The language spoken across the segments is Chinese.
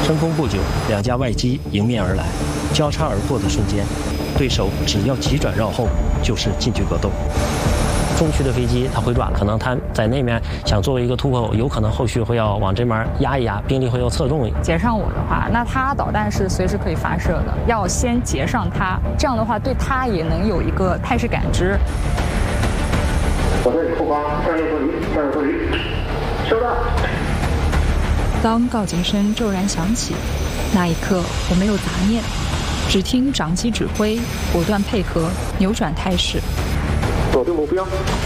升空不久，两架外机迎面而来，交叉而过的瞬间，对手只要急转绕后，就是近距格斗。中区的飞机它回转，可能它在那面想作为一个突破口，有可能后续会要往这边压一压，兵力会要侧重。 截上我的话，那它导弹是随时可以发射的，要先截上它，这样的话对它也能有一个态势感知。 我这里后方260多余，收到。 当告警声骤然响起，那一刻我没有杂念，只听长机指挥，果断配合，扭转态势。 锁定目标。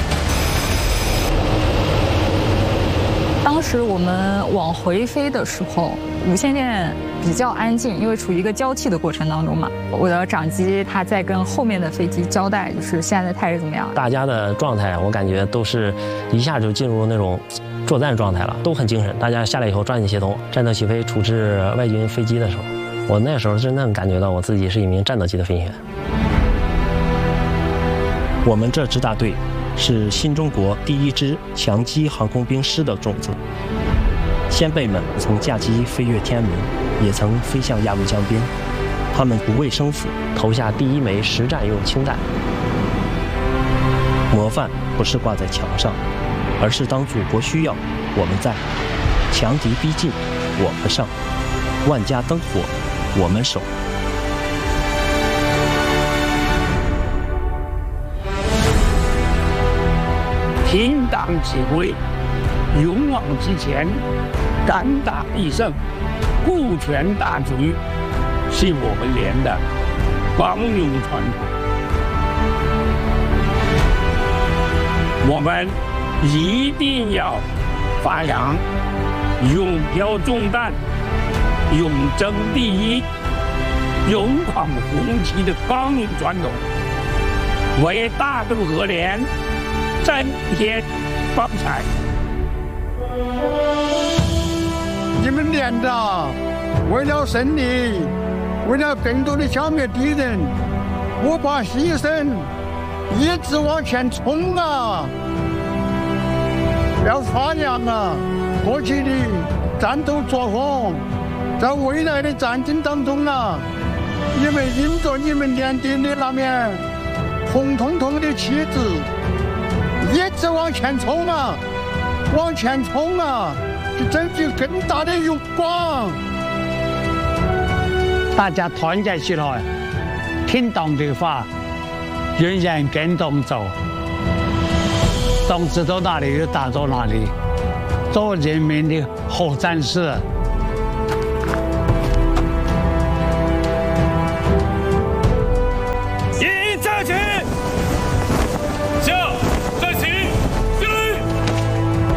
当时我们往回飞的时候，无线电比较安静，因为处于一个交替的过程当中嘛。我的长机他在跟后面的飞机交代，就是现在的态势怎么样。大家的状态，我感觉都是一下就进入那种作战状态了，都很精神。大家下来以后抓紧协同，战斗起飞处置外军飞机的时候，我那时候真正感觉到我自己是一名战斗机的飞行员。我们这支大队是新中国第一支强击航空兵师的种子，先辈们曾驾机飞越天安门，也曾飞向鸭绿江边，他们不畏生死，投下第一枚实战用氢弹。模范不是挂在墙上，而是当祖国需要，我们在；强敌逼近，我们上；万家灯火，我们守。 听党指挥，勇往直前，敢打必胜，顾全大局，是我们连的光荣传统。我们一定要发扬勇挑重担、勇争第一、勇闯红旗的光荣传统，为大渡河连增添光彩。 你们连的为了胜利，为了更多的消灭敌人，不怕牺牲，一直往前冲啊！要发扬啊过去的战斗作风，在未来的战争当中啊，你们迎着你们连队的那面红彤彤的旗帜，一直往前冲啊，往前冲啊，去争取更大的荣光。 大家团结起来，听党的话，人人跟党走，党指到哪里就打到哪里，做人民的好战士。